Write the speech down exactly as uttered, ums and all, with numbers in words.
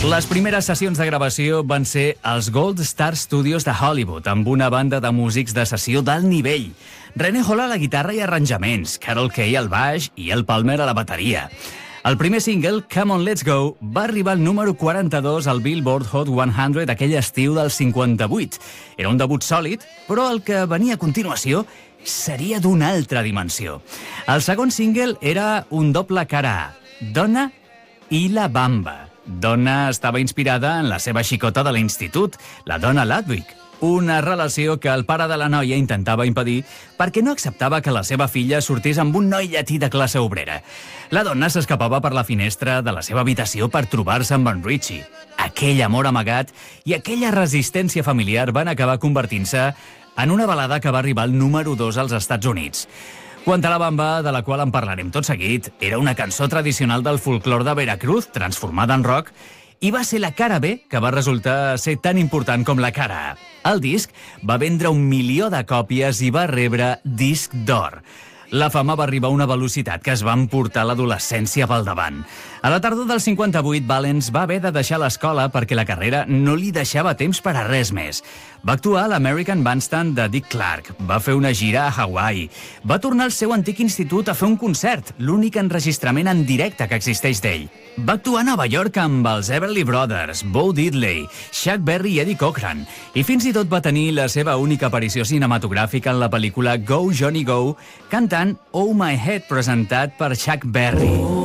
Les primeres sessions de gravació van ser als Gold Star Studios de Hollywood, amb una banda de músics de sessió d'alt nivell. René Hall a la guitarra i arranjaments, Carol Kaye al baix i El Palmer a la bateria. El primer single, Come On Let's Go, va arribar al número quaranta-dos al Billboard Hot cent aquell estiu del cinquanta-vuit. Era un debut sòlid, però el que venia a continuació seria d'una altra dimensió. El segon single era un doble cara A, Donna i la Bamba. Donna estava inspirada en la seva xicota de l'institut, la Donna Ludwig, una relació que el pare de la noia intentava impedir perquè no acceptava que la seva filla sortís amb un noi llatí de classe obrera. La dona s'escapava per la finestra de la seva habitació per trobar-se amb en Richie. Aquell amor amagat i aquella resistència familiar van acabar convertint-se en una balada que va arribar al número dos als Estats Units. Quant a la Bamba, de la qual en parlarem tot seguit, era una cançó tradicional del folclore de Veracruz, transformada en rock, i va ser la cara B que va resultar ser tan important com la cara A. El disc va vendre un milió de còpies i va rebre disc d'or. La fama va arribar a una velocitat que es va emportar l'adolescència pel davant. A la tardor del cinquanta-vuit, Valens va haver de deixar l'escola perquè la carrera no li deixava temps per a res més. Va actuar a l'American Bandstand de Dick Clark, va fer una gira a Hawaii, va tornar al seu antic institut a fer un concert, l'únic enregistrament en directe que existeix d'ell. Va actuar a Nova York amb els Everly Brothers, Bo Diddley, Chuck Berry i Eddie Cochran, i fins i tot va tenir la seva única aparició cinematogràfica en la pel·lícula Go Johnny Go, cantant Oh My Head, presentat per Chuck Berry.